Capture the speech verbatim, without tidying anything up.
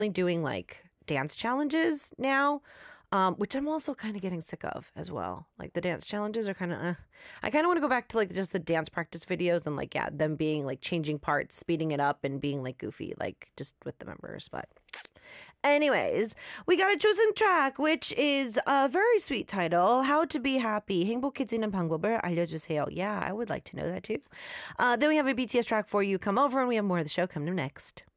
doing like dance challenges now, um, which I'm also kind of getting sick of as well. Like the dance challenges are kind of, uh, I kind of want to go back to like just the dance practice videos and like, yeah, them being like changing parts, speeding it up and being like goofy, like just with the members. But anyways, we got a chosen track, which is a very sweet title, How to Be Happy. 행복해지는 방법을 알려주세요. Yeah, I would like to know that too. Uh, then we have a B T S track for you, Come Over, and we have more of the show coming up next.